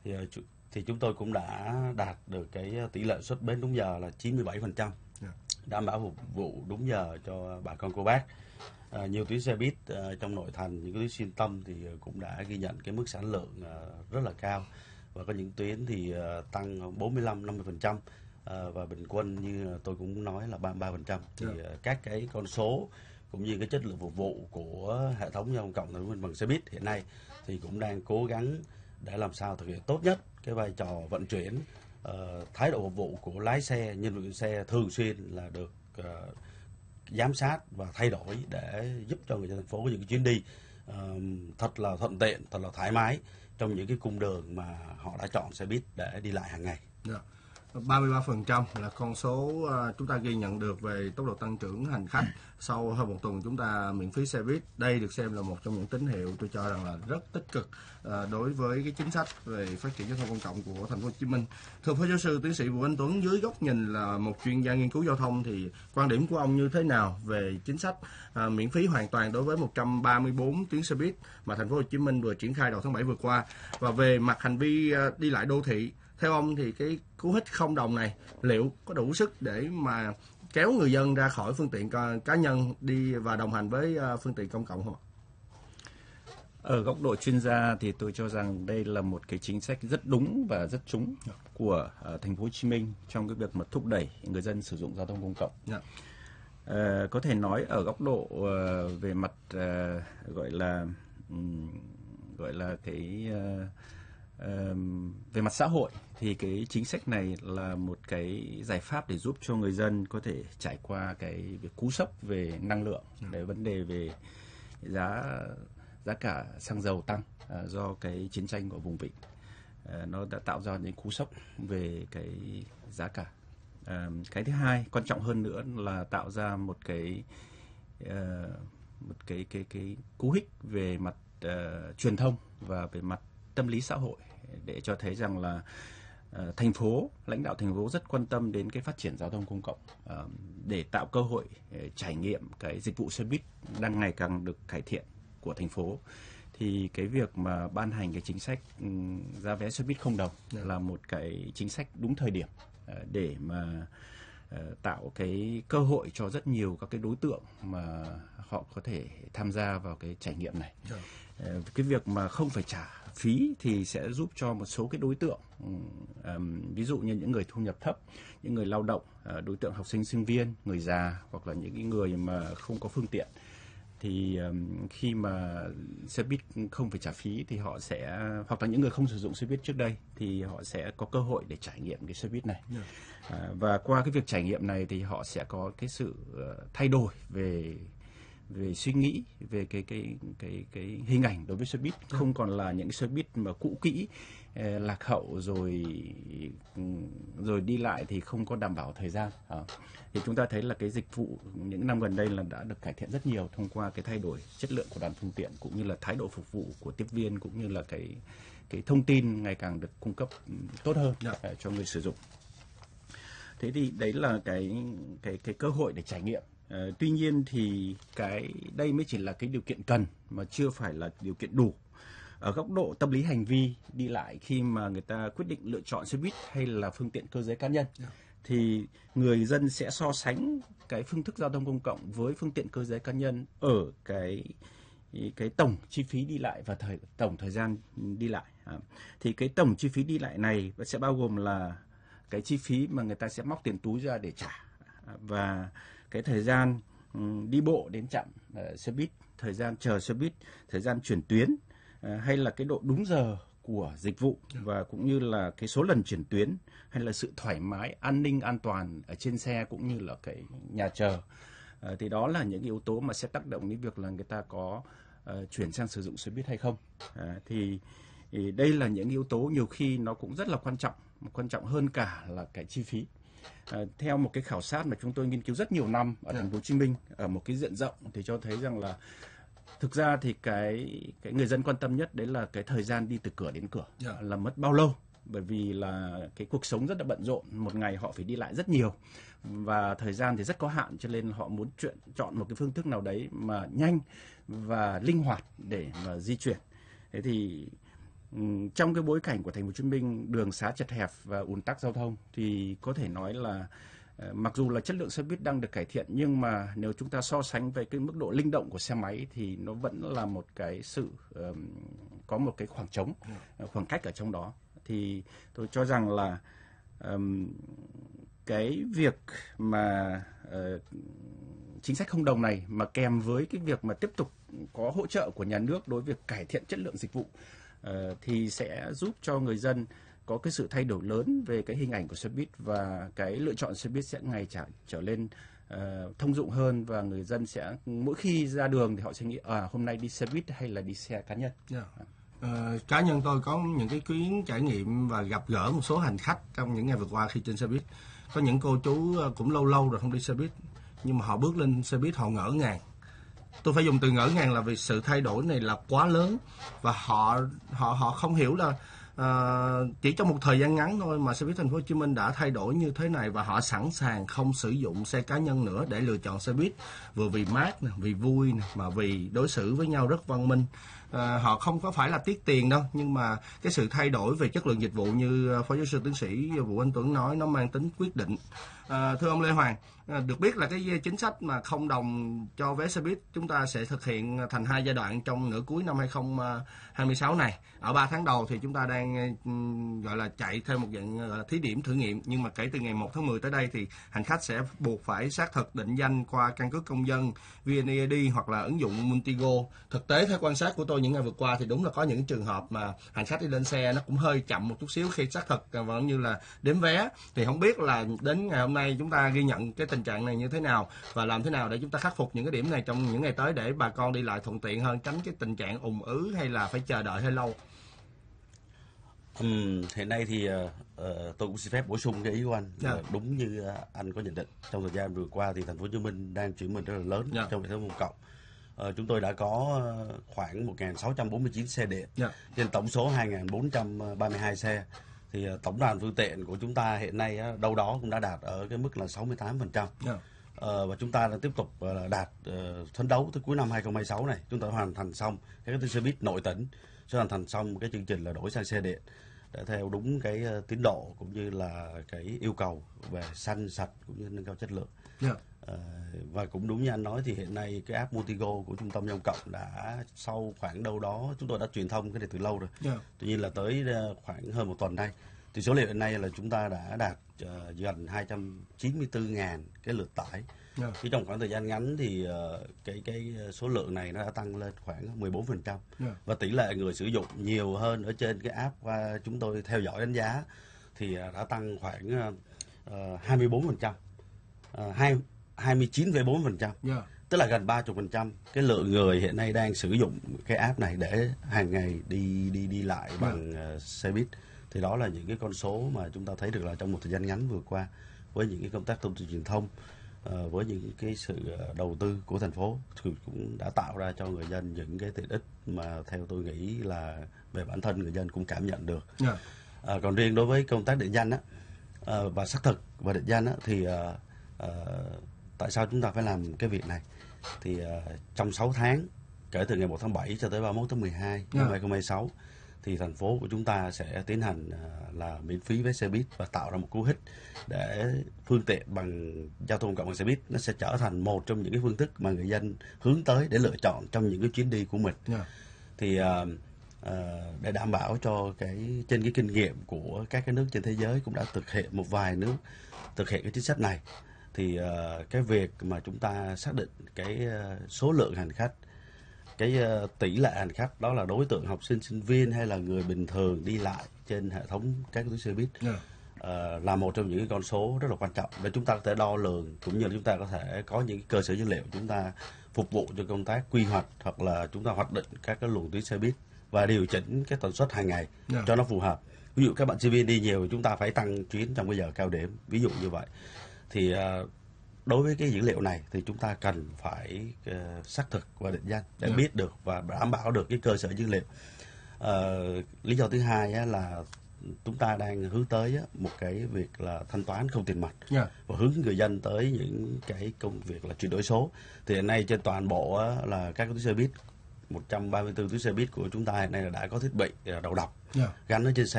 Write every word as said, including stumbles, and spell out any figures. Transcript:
Thì thì chúng tôi cũng đã đạt được cái tỷ lệ xuất bến đúng giờ là chín mươi bảy phần trăm, Yeah. đảm bảo phục vụ đúng giờ cho bà con cô bác. À, nhiều tuyến xe buýt à, trong nội thành, những cái tuyến xuyên tâm thì cũng đã ghi nhận cái mức sản lượng à, rất là cao, và có những tuyến thì à, tăng bốn mươi lăm năm mươi phần trăm, à, và bình quân như tôi cũng nói là ba mươi ba phần trăm. Thì Yeah. à, các cái con số cũng như cái chất lượng phục vụ của hệ thống giao thông công cộng thành phố Hồ Chí Minh bằng xe buýt hiện nay thì cũng đang cố gắng để làm sao thực hiện tốt nhất cái vai trò vận chuyển. uh, thái độ phục vụ của lái xe, nhân viên xe thường xuyên là được uh, giám sát và thay đổi để giúp cho người dân thành phố có những cái chuyến đi uh, thật là thuận tiện, thật là thoải mái trong những cái cung đường mà họ đã chọn xe buýt để đi lại hàng ngày. Yeah. ba mươi ba phần trăm là con số uh, chúng ta ghi nhận được về tốc độ tăng trưởng hành khách sau hơn một tuần chúng ta miễn phí xe buýt. Đây được xem là một trong những tín hiệu tôi cho rằng là rất tích cực uh, đối với cái chính sách về phát triển giao thông công cộng của thành phố Hồ Chí Minh. Thưa Phó Giáo sư Tiến sĩ Vũ Anh Tuấn, dưới góc nhìn là một chuyên gia nghiên cứu giao thông thì quan điểm của ông như thế nào về chính sách uh, miễn phí hoàn toàn đối với một trăm ba mươi bốn tuyến xe buýt mà thành phố Hồ Chí Minh vừa triển khai đầu tháng bảy vừa qua, và về mặt hành vi uh, đi lại đô thị, theo ông thì cái cú hích không đồng này liệu có đủ sức để mà kéo người dân ra khỏi phương tiện cá nhân đi và đồng hành với phương tiện công cộng không? Ở góc độ chuyên gia thì tôi cho rằng đây là một cái chính sách rất đúng và rất trúng của uh, thành phố Hồ Chí Minh trong cái việc mà thúc đẩy người dân sử dụng giao thông công cộng. Yeah. Uh, có thể nói ở góc độ uh, về mặt uh, gọi là um, gọi là cái uh, Uh, về mặt xã hội thì cái chính sách này là một cái giải pháp để giúp cho người dân có thể trải qua cái việc cú sốc về năng lượng, để vấn đề về giá giá cả xăng dầu tăng uh, do cái chiến tranh ở vùng vịnh, uh, nó đã tạo ra những cú sốc về cái giá cả. Uh, cái thứ hai quan trọng hơn nữa là tạo ra một cái uh, một cái cái cái cú hích về mặt uh, truyền thông và về mặt tâm lý xã hội, để cho thấy rằng là uh, thành phố, lãnh đạo thành phố rất quan tâm đến cái phát triển giao thông công cộng, uh, để tạo cơ hội uh, trải nghiệm cái dịch vụ xe buýt đang ngày càng được cải thiện của thành phố. Thì cái việc mà ban hành cái chính sách um, giá vé xe buýt không đồng yeah. là một cái chính sách đúng thời điểm uh, để mà uh, tạo cái cơ hội cho rất nhiều các cái đối tượng mà họ có thể tham gia vào cái trải nghiệm này. Yeah. Uh, cái việc mà không phải trả phí thì sẽ giúp cho một số cái đối tượng, um, ví dụ như những người thu nhập thấp, những người lao động, uh, đối tượng học sinh sinh viên, người già, hoặc là những cái người mà không có phương tiện, thì um, khi mà xe buýt không phải trả phí thì họ sẽ, hoặc là những người không sử dụng xe buýt trước đây thì họ sẽ có cơ hội để trải nghiệm cái xe buýt này. Yeah. Uh, và qua cái việc trải nghiệm này thì họ sẽ có cái sự uh, thay đổi về về suy nghĩ, về cái cái cái cái hình ảnh đối với xe buýt, không còn là những cái xe buýt mà cũ kỹ, eh, lạc hậu rồi rồi đi lại thì không có đảm bảo thời gian. À, thì chúng ta thấy là cái dịch vụ những năm gần đây là đã được cải thiện rất nhiều thông qua cái thay đổi chất lượng của đoàn phương tiện, cũng như là thái độ phục vụ của tiếp viên, cũng như là cái cái thông tin ngày càng được cung cấp tốt hơn yeah. cho người sử dụng. Thế thì đấy là cái cái cái cơ hội để trải nghiệm. Uh, tuy nhiên thì cái đây mới chỉ là cái điều kiện cần mà chưa phải là điều kiện đủ. Ở góc độ tâm lý hành vi đi lại, khi mà người ta quyết định lựa chọn xe buýt hay là phương tiện cơ giới cá nhân, yeah. thì người dân sẽ so sánh cái phương thức giao thông công cộng với phương tiện cơ giới cá nhân ở cái cái tổng chi phí đi lại và thời, tổng thời gian đi lại. À, thì cái tổng chi phí đi lại này sẽ bao gồm là cái chi phí mà người ta sẽ móc tiền túi ra để trả, và cái thời gian um, đi bộ đến trạm uh, xe buýt, thời gian chờ xe buýt, thời gian chuyển tuyến, uh, hay là cái độ đúng giờ của dịch vụ, và cũng như là cái số lần chuyển tuyến, hay là sự thoải mái, an ninh, an toàn ở trên xe, cũng như là cái nhà chờ. Uh, thì đó là những yếu tố mà sẽ tác động đến việc là người ta có uh, chuyển sang sử dụng xe buýt hay không. Uh, thì, thì đây là những yếu tố nhiều khi nó cũng rất là quan trọng, quan trọng hơn cả là cái chi phí. À, theo một cái khảo sát mà chúng tôi nghiên cứu rất nhiều năm ở thành phố Hồ Chí Minh ở một cái diện rộng thì cho thấy rằng là thực ra thì cái cái người dân quan tâm nhất đấy là cái thời gian đi từ cửa đến cửa, yeah. là mất bao lâu, bởi vì là cái cuộc sống rất là bận rộn, một ngày họ phải đi lại rất nhiều và thời gian thì rất có hạn, cho nên họ muốn chuyện chọn một cái phương thức nào đấy mà nhanh và linh hoạt để mà di chuyển. Thế thì trong cái bối cảnh của thành phố Hồ Chí Minh đường xá chật hẹp và ùn tắc giao thông thì có thể nói là mặc dù là chất lượng xe buýt đang được cải thiện, nhưng mà nếu chúng ta so sánh với cái mức độ linh động của xe máy thì nó vẫn là một cái sự um, có một cái khoảng trống, khoảng cách ở trong đó. Thì tôi cho rằng là um, cái việc mà uh, chính sách không đồng này mà kèm với cái việc mà tiếp tục có hỗ trợ của nhà nước đối với việc cải thiện chất lượng dịch vụ uh, thì sẽ giúp cho người dân có cái sự thay đổi lớn về cái hình ảnh của xe buýt, và cái lựa chọn xe buýt sẽ ngày trở, trở lên uh, thông dụng hơn, và người dân sẽ mỗi khi ra đường thì họ sẽ nghĩ à hôm nay đi xe buýt hay là đi xe cá nhân. Yeah. Uh, cá nhân tôi có những cái chuyến trải nghiệm và gặp gỡ một số hành khách trong những ngày vừa qua khi trên xe buýt. Có những cô chú cũng lâu lâu rồi không đi xe buýt, nhưng mà họ bước lên xe buýt họ ngỡ ngàng. Tôi phải dùng từ ngỡ ngàng là vì sự thay đổi này là quá lớn, và họ họ họ không hiểu là uh, chỉ trong một thời gian ngắn thôi mà xe buýt thành phố Hồ Chí Minh đã thay đổi như thế này, và họ sẵn sàng không sử dụng xe cá nhân nữa để lựa chọn xe buýt, vừa vì mát nè, vì vui nè, mà vì đối xử với nhau rất văn minh. À, họ không có phải là tiếc tiền đâu, nhưng mà cái sự thay đổi về chất lượng dịch vụ như phó giáo sư tiến sĩ Vũ Anh Tuấn nói nó mang tính quyết định. À, thưa ông Lê Hoàng, à, được biết là cái chính sách mà không đồng cho vé xe buýt chúng ta sẽ thực hiện thành hai giai đoạn trong nửa cuối năm hai không hai sáu này. Ở ba tháng đầu thì chúng ta đang um, gọi là chạy theo một dạng gọi là thí điểm thử nghiệm, nhưng mà kể từ ngày một tháng mười tới đây thì hành khách sẽ buộc phải xác thực định danh qua căn cước công dân, vê en e i đê hoặc là ứng dụng Multigo. Thực tế theo quan sát của tôi những ngày vừa qua thì đúng là có những trường hợp mà hành khách đi lên xe nó cũng hơi chậm một chút xíu khi xác thực và như là đếm vé. Thì không biết là đến ngày hôm nay chúng ta ghi nhận cái tình trạng này như thế nào, và làm thế nào để chúng ta khắc phục những cái điểm này trong những ngày tới để bà con đi lại thuận tiện hơn, tránh cái tình trạng ùn ứ hay là phải chờ đợi hơi lâu. Um, hiện nay thì uh, uh, tôi cũng xin phép bổ sung cái ý của anh. Yeah. Uh, đúng như uh, anh có nhận định, trong thời gian vừa qua thì thành phố Hồ Chí Minh đang chuyển mình rất là lớn Yeah. trong hệ thống công cộng. Uh, chúng tôi đã có uh, khoảng một nghìn sáu trăm bốn mươi chín xe điện Yeah. trên tổng số hai nghìn bốn trăm ba mươi hai xe. Thì uh, tổng đoàn phương tiện của chúng ta hiện nay uh, đâu đó cũng đã đạt ở cái mức là sáu mươi tám phần trăm. Yeah. Uh, và chúng ta đang tiếp tục uh, đạt uh, phấn đấu tới cuối năm hai không hai sáu này chúng ta hoàn thành xong các cái xe buýt nội tỉnh, sẽ hoàn thành xong cái chương trình là đổi sang xe điện để theo đúng cái uh, tiến độ cũng như là cái yêu cầu về xanh sạch cũng như nâng cao chất lượng. Yeah. Uh, và cũng đúng như anh nói thì hiện nay cái app Multigo của trung tâm giao thông cộng đã sau khoảng đâu đó chúng tôi đã truyền thông cái này từ lâu rồi. Yeah. Tuy nhiên là tới uh, khoảng hơn một tuần nay thì số liệu hiện nay là chúng ta đã đạt uh, gần hai trăm chín mươi tư nghìn cái lượt tải. Yeah. Chỉ trong khoảng thời gian ngắn thì uh, cái cái số lượng này nó đã tăng lên khoảng mười bốn phần trăm. Yeah. Và tỷ lệ người sử dụng nhiều hơn ở trên cái app và chúng tôi theo dõi đánh giá thì uh, đã tăng khoảng uh, hai mươi bốn phần trăm, uh, hai mươi chín phẩy bốn phần trăm. Yeah. Tức là gần ba mươi phần trăm cái lượng người hiện nay đang sử dụng cái app này để hàng ngày đi đi đi lại bằng uh, xe buýt. Thì đó là những cái con số mà chúng ta thấy được là trong một thời gian ngắn vừa qua, với những cái công tác thông tin truyền thông, uh, với những cái sự đầu tư của thành phố thì cũng đã tạo ra cho người dân những cái tiện ích mà theo tôi nghĩ là về bản thân người dân cũng cảm nhận được. Yeah. Uh, còn riêng đối với công tác định danh á, uh, và xác thực và định danh á, thì uh, uh, tại sao chúng ta phải làm cái việc này? Thì uh, trong sáu tháng kể từ ngày một tháng bảy cho tới ba mươi mốt tháng mười hai năm hai không hai sáu thì thành phố của chúng ta sẽ tiến hành uh, là miễn phí vé xe buýt và tạo ra một cú hích để phương tiện bằng giao thông công cộng bằng xe buýt nó sẽ trở thành một trong những cái phương thức mà người dân hướng tới để lựa chọn trong những cái chuyến đi của mình. Yeah. Thì uh, uh, để đảm bảo cho cái trên cái kinh nghiệm của các cái nước trên thế giới cũng đã thực hiện, một vài nước thực hiện cái chính sách này, thì uh, cái việc mà chúng ta xác định cái uh, số lượng hành khách, cái uh, tỷ lệ hành khách đó là đối tượng học sinh, sinh viên hay là người bình thường đi lại trên hệ thống các tuyến xe buýt, Yeah. uh, là một trong những cái con số rất là quan trọng để chúng ta có thể đo lường cũng như là chúng ta có thể có những cái cơ sở dữ liệu chúng ta phục vụ cho công tác quy hoạch hoặc là chúng ta hoạch định các cái luồng tuyến xe buýt và điều chỉnh cái tần suất hàng ngày Yeah. cho nó phù hợp. Ví dụ các bạn sinh viên đi nhiều chúng ta phải tăng chuyến trong cái giờ cao điểm, ví dụ như vậy. Thì uh, đối với cái dữ liệu này thì chúng ta cần phải uh, xác thực và định danh để Yeah. biết được và đảm bảo được cái cơ sở dữ liệu. Uh, lý do thứ hai á, là chúng ta đang hướng tới á, một cái việc là thanh toán không tiền mặt. Yeah. Và hướng người dân tới những cái công việc là chuyển đổi số. Thì hiện nay trên toàn bộ á, là các cái xe buýt một trăm ba mươi tư tuyến xe buýt của chúng ta hiện nay là đã có thiết bị đầu độc Yeah. gắn ở trên xe.